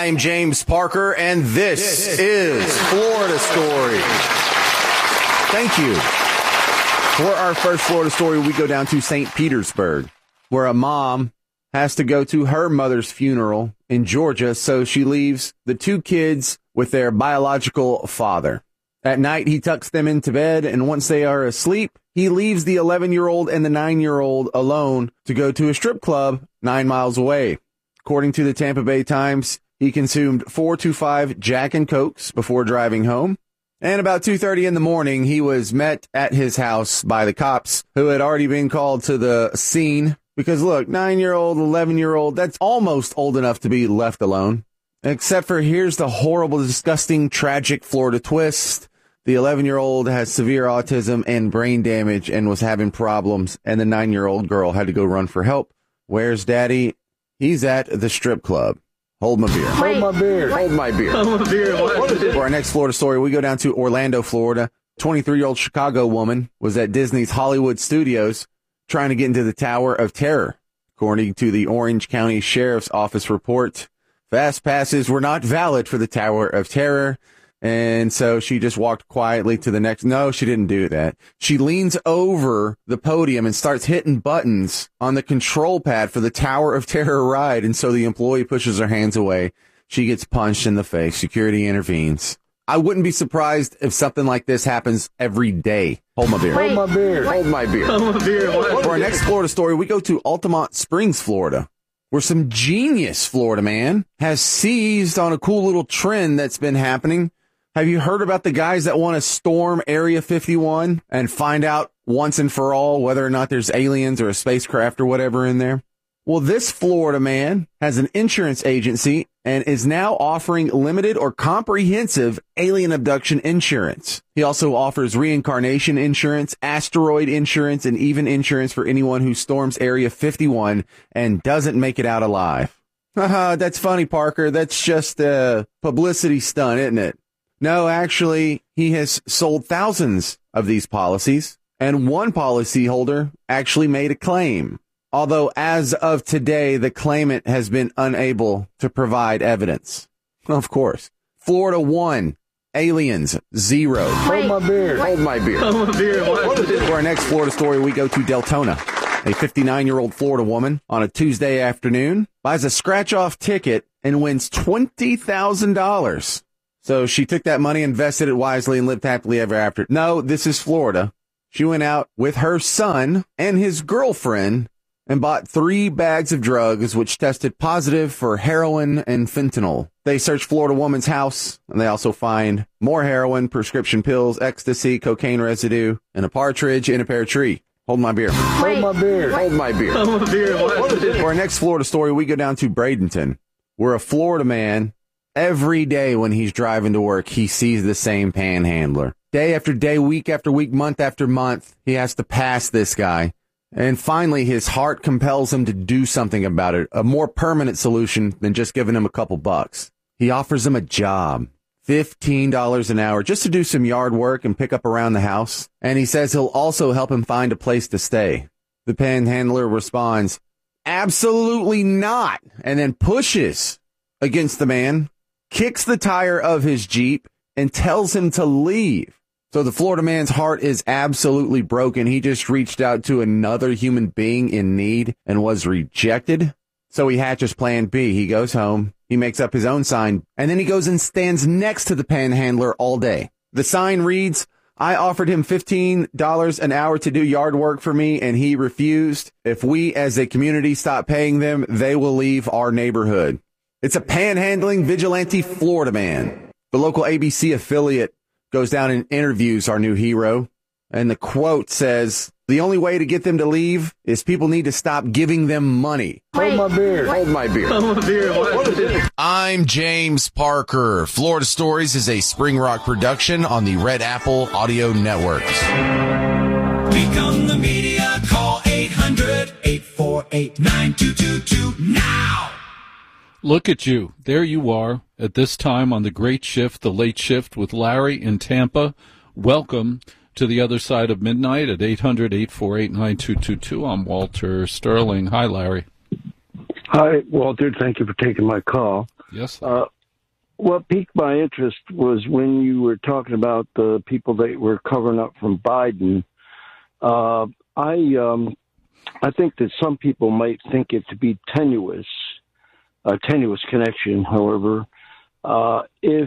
I'm James Parker, and this is Florida Story. Thank you. For our first Florida story, we go down to St. Petersburg, where a mom has to go to her mother's funeral in Georgia, so she leaves the two kids with their biological father. At night, he tucks them into bed, and once they are asleep, he leaves the 11-year-old and the 9-year-old alone to go to a strip club 9 miles away. According to the Tampa Bay Times, he consumed 4 to 5 Jack and Cokes before driving home. And about 2:30 in the morning, he was met at his house by the cops, who had already been called to the scene. Because, look, 9-year-old, 11-year-old, that's almost old enough to be left alone. Except for here's the horrible, disgusting, tragic Florida twist. The 11-year-old has severe autism and brain damage and was having problems, and the 9-year-old girl had to go run for help. Where's Daddy? He's at the strip club. Hold my beer. Hold my beer. Hold my beer. Hold my beer. What is it? For our next Florida story, we go down to Orlando, Florida. 23-year-old Chicago woman was at Disney's Hollywood Studios trying to get into the Tower of Terror. According to the Orange County Sheriff's Office report, fast passes were not valid for the Tower of Terror. And so she just walked quietly to the next. No, she didn't do that. She leans over the podium and starts hitting buttons on the control pad for the Tower of Terror ride. And so the employee pushes her hands away. She gets punched in the face. Security intervenes. I wouldn't be surprised if something like this happens every day. Hold my beer. Hold my beer. Hold my beer. Hold my beer. For our next Florida story, we go to Altamont Springs, Florida, where some genius Florida man has seized on a cool little trend that's been happening. Have you heard about the guys that want to storm Area 51 and find out once and for all whether or not there's aliens or a spacecraft or whatever in there? Well, this Florida man has an insurance agency and is now offering limited or comprehensive alien abduction insurance. He also offers reincarnation insurance, asteroid insurance, and even insurance for anyone who storms Area 51 and doesn't make it out alive. Haha, that's funny, Parker. That's just a publicity stunt, isn't it? No, actually, he has sold thousands of these policies, and one policyholder actually made a claim. Although, as of today, the claimant has been unable to provide evidence. Of course. Florida 1, aliens 0. Hold my beer. Hold my beer. Hold my beer. What is it? For our next Florida story, we go to Deltona. A 59-year-old Florida woman on a Tuesday afternoon buys a scratch-off ticket and wins $20,000. So she took that money, invested it wisely, and lived happily ever after. No, this is Florida. She went out with her son and his girlfriend and bought 3 bags of drugs, which tested positive for heroin and fentanyl. They search Florida woman's house, and they also find more heroin, prescription pills, ecstasy, cocaine residue, and a partridge in a pear tree. Hold my beer. Hold my beer. Hold my beer. Hold my beer. What is it? For our next Florida story, we go down to Bradenton, where a Florida man, every day when he's driving to work, he sees the same panhandler. Day after day, week after week, month after month, he has to pass this guy. And finally, his heart compels him to do something about it, a more permanent solution than just giving him a couple bucks. He offers him a job, $15 an hour, just to do some yard work and pick up around the house. And he says he'll also help him find a place to stay. The panhandler responds, "Absolutely not," and then pushes against the man, kicks the tire of his Jeep, and tells him to leave. So the Florida man's heart is absolutely broken. He just reached out to another human being in need and was rejected. So he hatches plan B. He goes home, he makes up his own sign, and then he goes and stands next to the panhandler all day. The sign reads, "I offered him $15 an hour to do yard work for me, and he refused. If we as a community stop paying them, they will leave our neighborhood." It's a panhandling vigilante Florida man. The local ABC affiliate goes down and interviews our new hero. And the quote says, "The only way to get them to leave is people need to stop giving them money." Hold my beer. Hold my beer. Hold my beer. What is it? I'm James Parker. Florida Stories is a Spring Rock production on the Red Apple Audio Networks. Become the media. Call 800-848-9222 now. Look at you. There you are at this time on the great shift, the late shift with Larry in Tampa. Welcome to the other side of midnight at 800-848-9222. I'm Walter Sterling. Hi, Larry. Hi, Walter. Thank you for taking my call. Yes, Larry. What piqued my interest was when you were talking about the people that were covering up from Biden. I think that some people might think it to be tenuous, a tenuous connection. However, if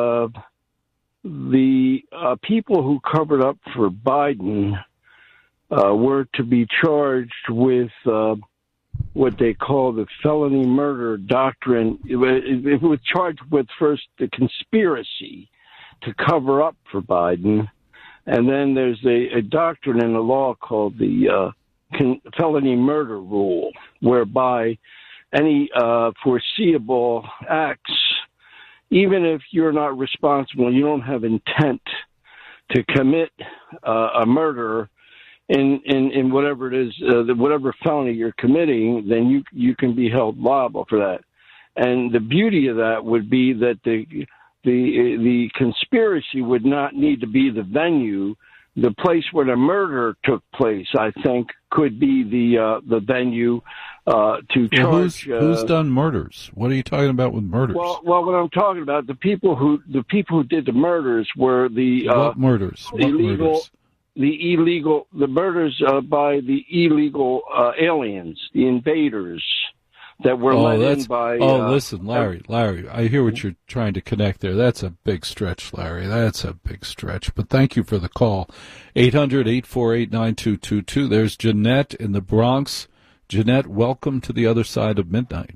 the people who covered up for Biden were to be charged with what they call the felony murder doctrine, it was charged with first the conspiracy to cover up for Biden, and then there's a doctrine in the law called the felony murder rule, whereby any foreseeable acts, even if you're not responsible, you don't have intent to commit a murder in whatever it is, whatever felony you're committing, then you can be held liable for that. And the beauty of that would be that the conspiracy would not need to be the venue. The place where the murder took place, I think, could be the venue to charge. Who's done murders? What are you talking about with murders? Well, what I'm talking about, the people who did the murders were the what murders? What murders? The murders by the illegal aliens, the invaders that were let in by. Listen, Larry, I hear what you're trying to connect there. That's a big stretch, Larry. That's a big stretch. But thank you for the call. 800-848-9222. There's Jeanette in the Bronx. Jeanette, welcome to the other side of midnight.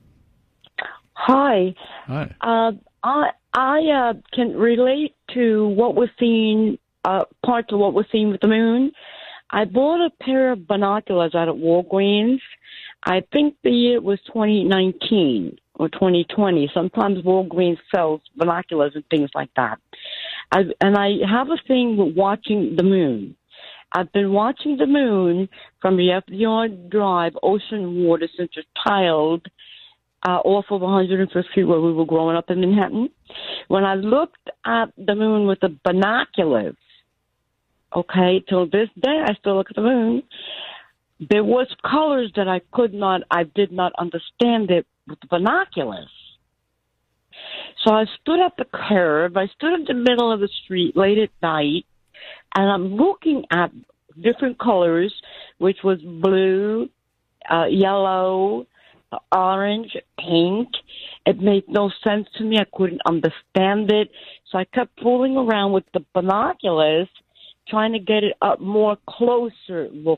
Hi. Hi. I can relate to what we're seeing, parts of what we're seeing with the moon. I bought a pair of binoculars out at Walgreens. I think the year was 2019 or 2020. Sometimes Walgreens sells binoculars and things like that. And I have a thing with watching the moon. I've been watching the moon from the FDR Drive ocean water since it's tiled off of 150 where we were growing up in Manhattan. When I looked at the moon with the binoculars, okay, till this day I still look at the moon, there was colors that I did not understand it with the binoculars. So I stood at the curb, I stood in the middle of the street late at night, and I'm looking at different colors, which was blue, yellow, orange, pink. It made no sense to me. I couldn't understand it. So I kept fooling around with the binoculars, trying to get it up more closer look